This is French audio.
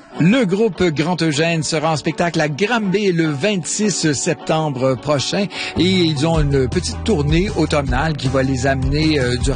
Le groupe Grand Eugène sera en spectacle à Granby le 26 septembre prochain et ils ont une petite tournée automnale qui va les amener durant